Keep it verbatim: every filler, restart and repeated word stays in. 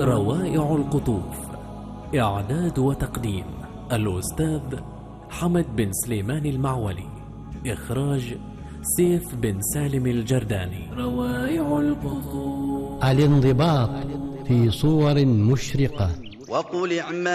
روائع القطوف. إعداد وتقديم الأستاذ حمد بن سليمان المعولي. إخراج سيف بن سالم الجرداني. روائع القطوف. الانضباط في صور مشرقة. وقل اعملوا